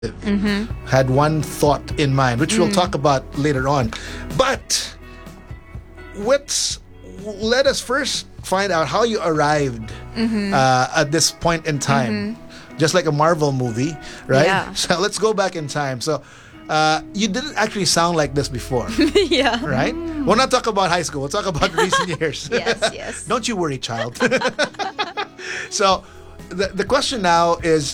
had one thought in mind, which we'll talk about later on. But let us first find out how you arrived at this point in time. Just like a Marvel movie, right? Yeah. So let's go back in time. So you didn't actually sound like this before, Yeah. right? We'll not talk about high school. We'll talk about recent years. Yes. Don't you worry, child. So the question now is,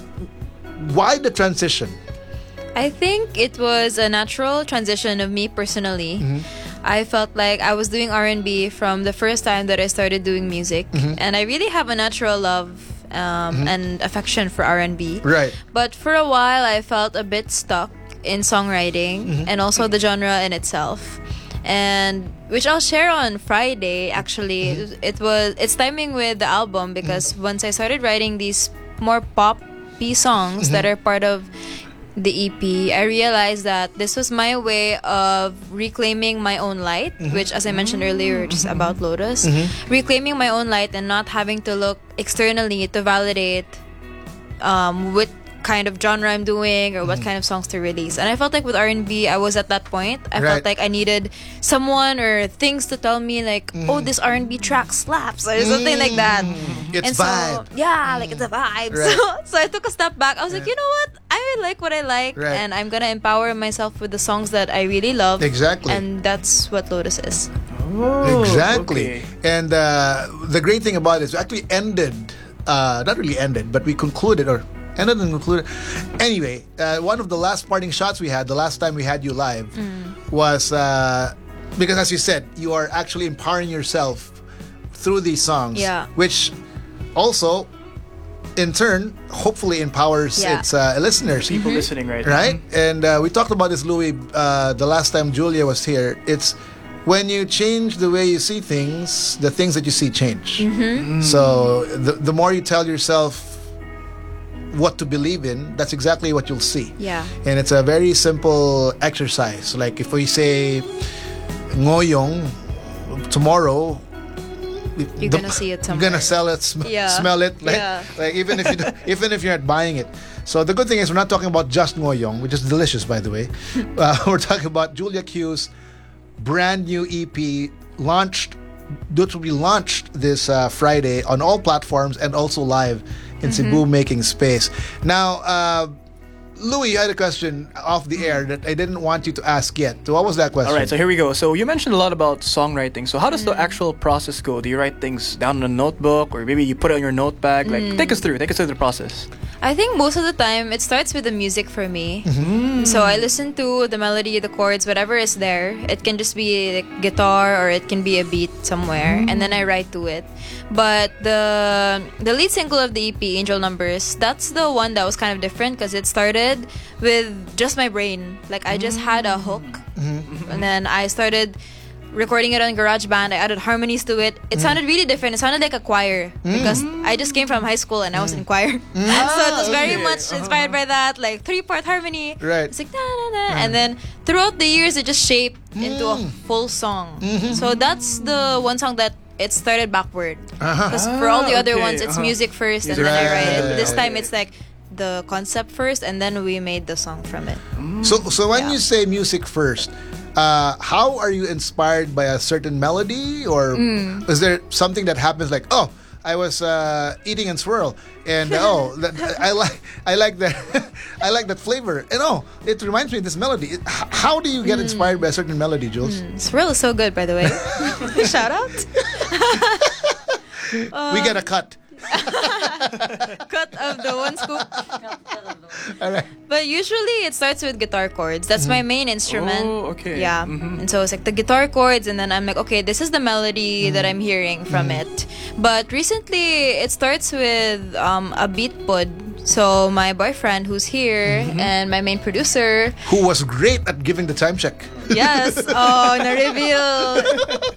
why the transition? I think it was a natural transition of me personally. I felt like I was doing R&B from the first time that I started doing music, and I really have a natural love and affection for R&B. Right. But for a while, I felt a bit stuck in songwriting and also the genre in itself. And which I'll share on Friday. Actually, it's timing with the album, because once I started writing these more poppy songs that are part of the EP, I realized that this was my way of reclaiming my own light, which, as I mentioned earlier, just about Lotus, reclaiming my own light and not having to look externally to validate what kind of genre I'm doing or what kind of songs to release. And I felt like with R&B, I was at that point. I felt like I needed someone or things to tell me like, oh, this R&B track slaps or something like that. It's and vibe. So, yeah, like it's a vibe. Right. So I took a step back. I was like, you know what? I like what I like, Right. and I'm gonna empower myself with the songs that I really love. Exactly. And that's what Lotus is. Exactly. Okay. And the great thing about it is we actually ended, not really ended, but we concluded, or ended and concluded. Anyway, one of the last parting shots we had, the last time we had you live, was because, as you said, you are actually empowering yourself through these songs, Yeah. which also, in turn, hopefully empowers Yeah. its listeners. People listening right Right? And we talked about this, Louis, the last time Julia was here. It's when you change the way you see things, the things that you see change. So the more you tell yourself what to believe in, that's exactly what you'll see. Yeah. And it's a very simple exercise. Like if we say, ngoyong, tomorrow, You're gonna see it You're somewhere. gonna sell it, Yeah. smell it, like, Yeah. like even if you even if you're not buying it. So the good thing is we're not talking about just ngoyong, which is delicious, by the way. We're talking about Julia Q's brand new EP launched, which will be launched this Friday on all platforms and also live in Cebu Making Space. Now, Louis, you had a question off the air that I didn't want you to ask yet. So what was that question? All right, so here we go. So you mentioned a lot about songwriting. So how does the actual process go? Do you write things down in a notebook, or maybe you put it on your note bag? Like, take us through the process. I think most of the time it starts with the music for me. So I listen to the melody, the chords, whatever is there. It can just be like guitar or it can be a beat somewhere, and then I write to it. But the lead single of the EP, Angel Numbers, that's the one that was kind of different because it started with just my brain. Like I just had a hook, and then I started recording it on GarageBand. I added harmonies to it. It sounded really different. It sounded like a choir because I just came from high school and I was in choir. So it was very much inspired by that, like 3-part harmony. Right. It's like na na na, and then throughout the years it just shaped into a full song. So that's the one song that it started backward. Because for all the other ones, it's music first and then I write it. This time it's like the concept first and then we made the song from it. So when Yeah. you say music first, how are you inspired by a certain melody, or is there something that happens like, oh, I was eating and swirl, and I like that I like that flavor, and it reminds me of this melody. How do you get inspired by a certain melody, Jules? Swirl is so good, by the way. Shout out. We get a cut. Cut of the one scoop. All right. But usually it starts with guitar chords. That's my main instrument. Oh, okay. Yeah. And so it's like the guitar chords, and then I'm like, okay, this is the melody that I'm hearing from it. But recently it starts with a beat pod. So my boyfriend who's here and my main producer. Who was great at giving the time check. Yes. Oh, na-reveal.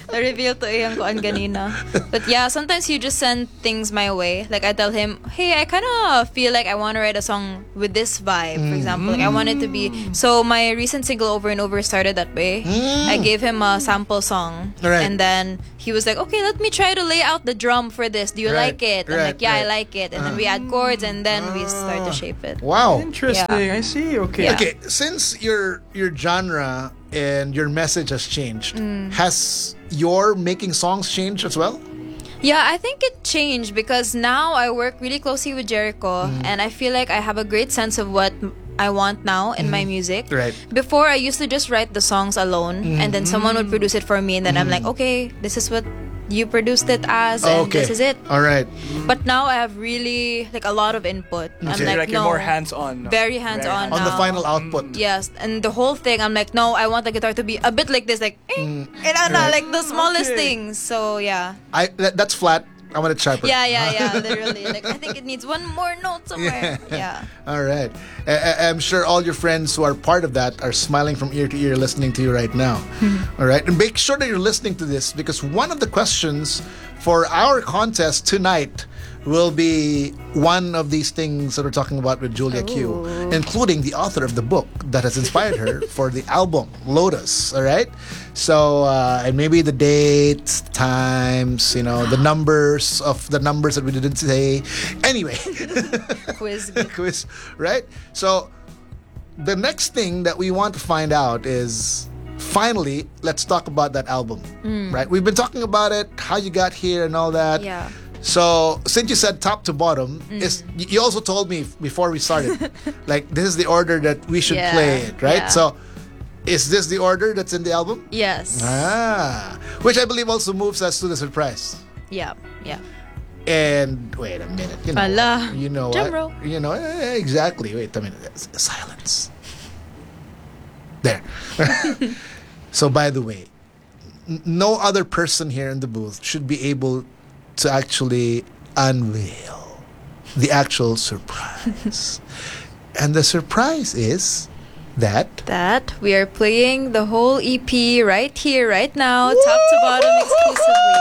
Na-reveal to iyang kuan ganina. But yeah, sometimes you just send things my way. Like I tell him, hey, I kind of feel like I want to write a song with this vibe, for example. Like I want it to be... So my recent single Over and Over started that way. I gave him a sample song. Right. And then he was like, okay, let me try to lay out the drum for this. Do you Right, like it? I'm right, like, yeah, I right. like it. And then we add chords and then we start to shape it. Wow. Interesting. I see. Okay. Yeah. Okay, since your genre and your message has changed, has your making songs changed as well? Yeah, I think it changed because now I work really closely with Jericho and I feel like I have a great sense of what I want now in my music. Right. Before, I used to just write the songs alone and then someone would produce it for me and then I'm like, okay, this is what you produced it as and Okay. this is it. All right. But now I have really like a lot of input. I'm Okay. like, Like no, you're more hands-on. now. very hands-on On the now. final output. Yes, and the whole thing, I'm like, no, I want the guitar to be a bit like this, like, like the smallest Okay. things. So yeah, That's flat. I want it sharper. yeah, literally. Like I think it needs one more note somewhere. Yeah. All right. I'm sure all your friends who are part of that are smiling from ear to ear listening to you right now. All right. And make sure that you're listening to this because one of the questions for our contest tonight will be one of these things that we're talking about with Julia Q, including the author of the book that has inspired her for the album Lotus. All right. So, and maybe the dates, times, the numbers that we didn't say. Anyway. Quiz. Quiz, right? So the next thing that we want to find out is finally let's talk about that album, right? We've been talking about it, how you got here and all that. Yeah. So since you said top to bottom, is you also told me before we started, like this is the order that we should Yeah, play it, right? yeah. So is this the order that's in the album? Yes. Which I believe also moves us to the surprise. Yeah. And wait a minute, Ala. you know Drum what? roll. Exactly. Wait a minute. Silence. There. So, by the way, no other person here in the booth should be able to actually unveil the actual surprise. And the surprise is that We are playing the whole EP right here, right now, top to bottom exclusively.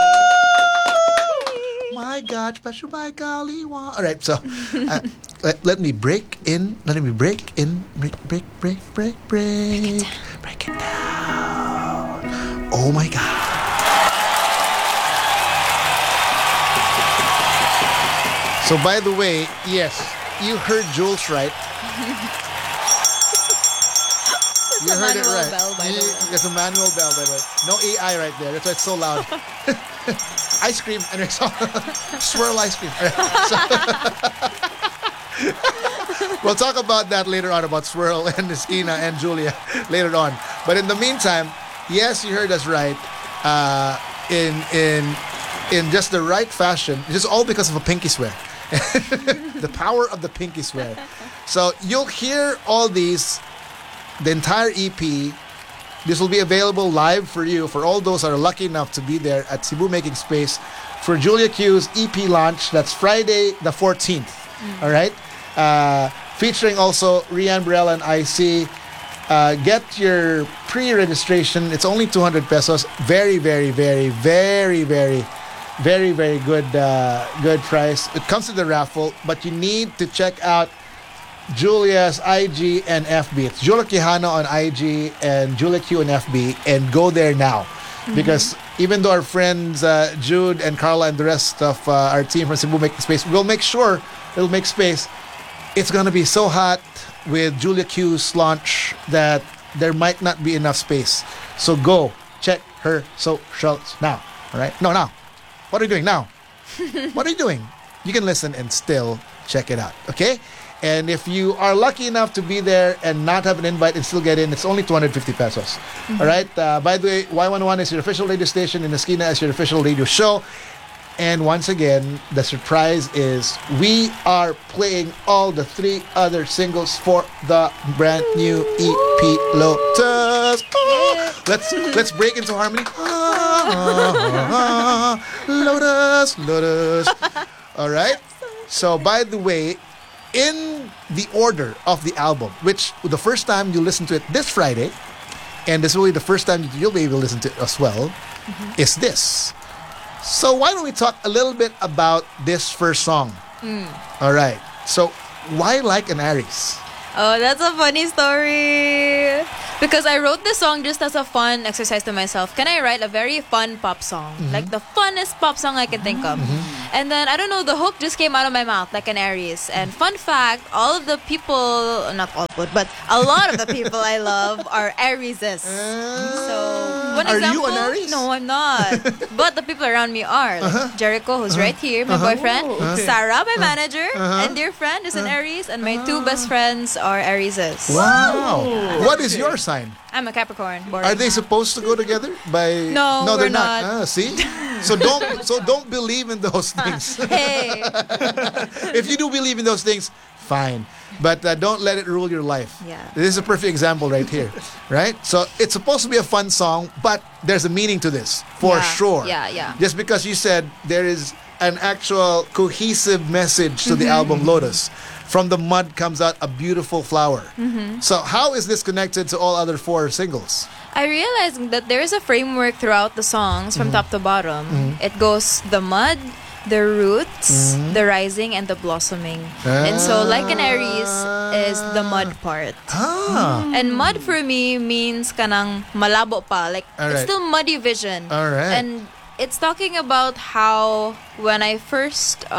my God, special by golly. All right, so let me break in. Break it down. Oh my God. So by the way, yes, you heard Jules right. You a heard it manual right. bell, by the way. It's a manual bell, by the way. No AI right there. That's why it's so loud. Ice cream. Anyway, so swirl ice cream. We'll talk about that later on, about Swirl and Esquina and Julia later on. But in the meantime, yes, you heard us right. In just the right fashion. It's all because of a pinky swear. The power of the pinky swear. So you'll hear all these, the entire EP. This will be available live for you, for all those that are lucky enough to be there at Cebu Making Space for Julia Q's EP launch. That's Friday the 14th. All right? Featuring also Rian Barela and IC. Get your pre-registration. It's only 200 pesos. Very, very, very, very, very, very, very good price. It comes with the raffle, but you need to check out Julia's IG and FB. It's Julia Quijano on IG and Julia Q on FB, and go there now. Because even though our friends Jude and Carla and the rest of our team from Cebu Making Space will make sure it'll make space, it's gonna be so hot with Julia Q's launch that there might not be enough space. So go check her socials now. All right? No, now. What are you doing now? What are you doing? You can listen and still check it out. Okay? And if you are lucky enough to be there and not have an invite and still get in, it's only 250 pesos. All right? By the way, Y101 is your official radio station, and Esquina is your official radio show. And once again, the surprise is we are playing all the 3 other singles for the brand new EP Lotus. Let's break into harmony. Lotus, Lotus. All right? So, by the way, in the order of the album, which the first time you listen to it this Friday, and this will be the first time you'll be able to listen to it as well, is this. So why don't we talk a little bit about this first song? All right. So why Like an Aries? Oh, that's a funny story. Because I wrote this song just as a fun exercise to myself. Can I write a very fun pop song? Like the funnest pop song I can think of. And then, I don't know, the hook just came out of my mouth like an Aries. And fun fact, all of the people, not all, but a lot of the people I love are Arieses. So, one Are example. you an Aries? No, I'm not. But the people around me are. Like Jericho, who's right here, my boyfriend. Sarah, my manager. And dear friend is an Aries. And my two best friends are Arieses. Wow. What is your sign? I'm a Capricorn. Boring. Are they supposed to go together? No, they're we're not. not. See? So don't believe in those things. Hey. If you do believe in those things, fine. But don't let it rule your life. Yeah. This is a perfect example right here. Right? So it's supposed to be a fun song, but there's a meaning to this, for sure. Yeah. Just because you said there is an actual cohesive message to the album Lotus. From the mud comes out a beautiful flower. So how is this connected to all other 4 singles? I realized that there is a framework throughout the songs from top to bottom. It goes the mud, the roots, the rising, and the blossoming. And so Like an Aries is the mud part. And mud for me means kanang malabo pa. Like, All it's right. still muddy vision. All right. And it's talking about how when I first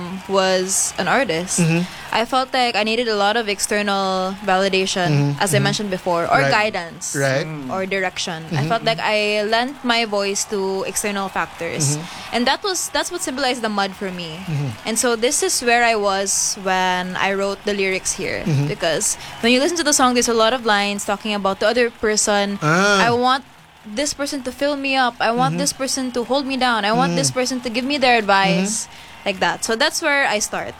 was an artist, I felt like I needed a lot of external validation, as I mentioned before, or Right. guidance, Right. or direction. I felt like I lent my voice to external factors, and that's what symbolized the mud for me. And so this is where I was when I wrote the lyrics here, because when you listen to the song, there's a lot of lines talking about the other person. I want this person to fill me up. I want this person to hold me down. I want this person to give me their advice. Like that. So that's where I start.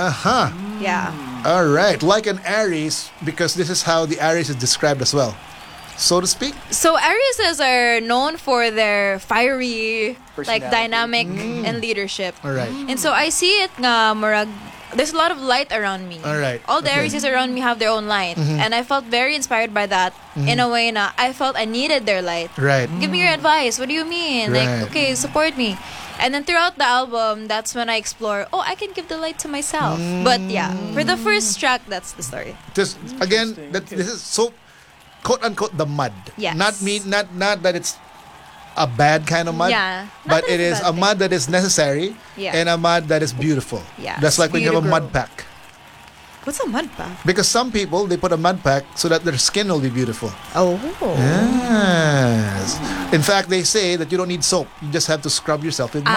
Yeah. All right. Like an Aries, because this is how the Aries is described as well, so to speak. So Arieses are known for their fiery, like Personality. dynamic and leadership. All right. And so I see it nga murag there's a lot of light around me. All right. All the Okay. Arieses around me have their own light. And I felt very inspired by that in a way na I felt I needed their light. Right. Give me your advice. What do you mean? Right. Like, okay, support me. And then throughout the album, that's when I explore, I can give the light to myself. But yeah, for the first track, that's the story. Just again, this is so quote unquote the mud. Yes. Not that it's a bad kind of mud. Yeah. Not But that it it's is a a bad mud that is necessary. Yeah. And a mud that is beautiful. Yeah, That's like when you have a beautiful. mud pack. What's a mud bath? Because some people they put a mud pack so that their skin will be beautiful. Oh. Yes. In fact, they say that you don't need soap. You just have to scrub yourself with mud.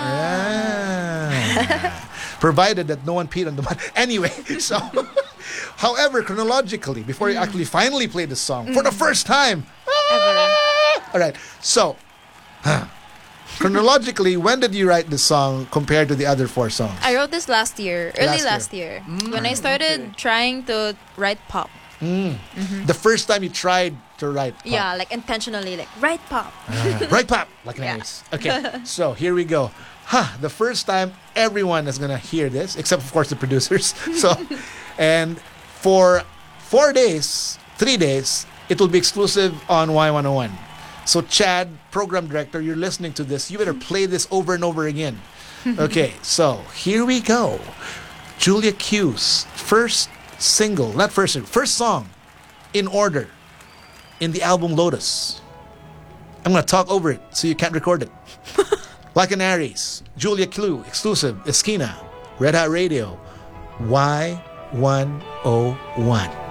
Yeah. Provided that no one peed on the mud. Anyway, so however, chronologically, before you actually finally play the song for the first time. All right. So, chronologically, when did you write this song compared to the other 4 songs? I wrote this last year, early Last last year, when I started trying to write pop. The first time you tried to write pop. Yeah, like intentionally, like write pop. Right pop, like an Yeah. Aries. Okay, so here we go. The first time everyone is gonna hear this, except of course the producers. So, and for 3 days, it will be exclusive on Y101. So Chad, program director, you're listening to this. You better play this over and over again. Okay, so here we go. Julia Q's first song in order in the album Lotus. I'm going to talk over it so you can't record it. Like an Aries, Julia Q, exclusive, Esquina, Red Hot Radio, Y101.